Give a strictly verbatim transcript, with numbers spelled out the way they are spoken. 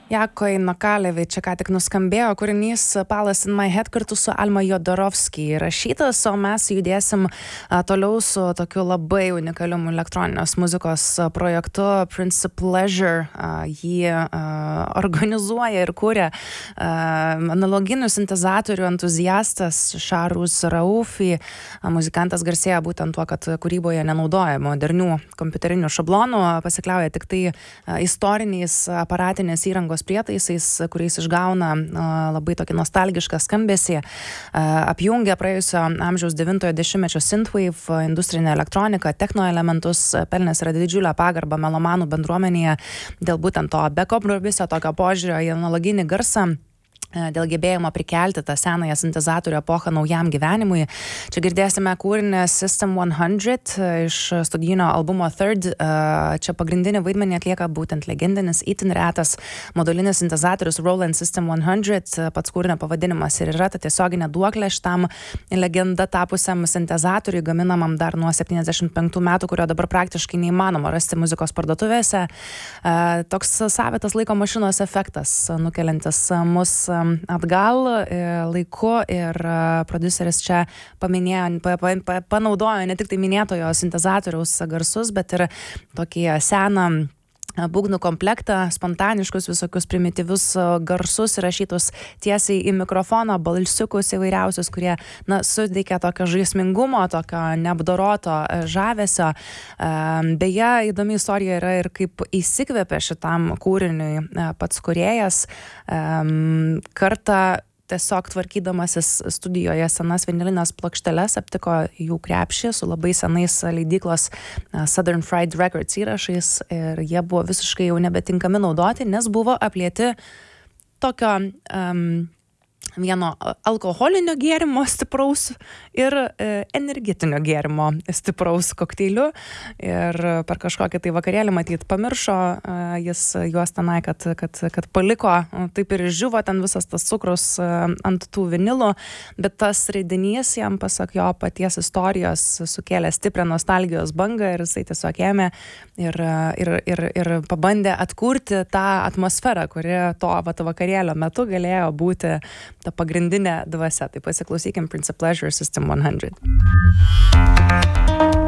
Jakoj Makalevič, čia ką tik nuskambėjo kūrinys Palace in my head kartu su Alma Jodorowsky rašytas, o mes judėsim a, toliau su tokiu labai unikaliu elektroninės muzikos a, projektu Prince Pleasure. A, jį a, organizuoja ir kuria a, analoginių sintezatorių entuziastas Šarus Raufi. A, muzikantas garsėja būtent tuo, kad kūryboje nenaudoja modernių kompiuterinių šablonų, pasikliauja tik tai a, istoriniais aparatinės įrangos prietaisais, kuriais išgauna a, labai tokį nostalgišką skambesį, a, apjungia praėjusio amžiaus devintojo dešimtmečio synthwave, industrinę elektroniką, technoelementus, pelnęs yra didžiulę pagarbą melomanų bendruomenėje dėl būtent to bekompromisio tokio požiūrio į analoginį garsą, dėl gebėjimo prikelti tą senąją sintezatorių epochą naujam gyvenimui. Čia girdėsime kūrinį System šimtas iš studijinio albumo Third. Čia pagrindinį vaidmenį atlieka būtent legendinis, itin retas modulinis sintezatorius Roland System šimtas. Pats kūrinio pavadinimas ir yra ta tiesioginė duoklė šitam legenda tapusiam sintezatoriui, gaminamam dar nuo septyniasdešimt penktų metų, kurio dabar praktiškai neįmanoma rasti muzikos parduotuvėse. Toks savitas laiko mašinos efektas, nukeliantis mus atgal laiku, ir prodiuseris čia paminėjo, pa, pa, pa, panaudojo ne tik tai minėtojo sintezatoriaus garsus, bet ir tokį seną būgnų komplektą, spontaniškus visokius primityvius garsus įrašytus tiesiai į mikrofoną, balsiukus įvairiausius, kurie na, suteikia tokio žaismingumo, tokio neapdoroto žavesio. Beje, įdomi istorija yra ir kaip įsikvėpė šitam kūriniui pats kūrėjas. Kartą tiesiog tvarkydamasis studijoje senas vinilinės plokšteles aptiko jų krepšį su labai senais leidyklos Southern Fried Records įrašais, ir jie buvo visiškai jau nebetinkami naudoti, nes buvo aplieti tokio um, vieno alkoholinio gėrimo stipraus ir e, energetinio gėrimo stipraus kokteiliu, ir per kažkokį tai vakarėlį matyt pamiršo e, jis juos tenai, kad, kad, kad paliko, taip ir išžiuvo ten visas tas cukrus e, ant tų vinilų, bet tas raidinys jam, pasak jo paties istorijos, sukėlė stiprią nostalgijos bangą, ir jisai tiesiog ėmė ir, ir, ir, ir pabandė atkurti tą atmosferą, kuri to vat, vakarėlio metu galėjo būti ta pagrindinė dvasia. Tai pasiklausykim Prince Pleasure System šimtas.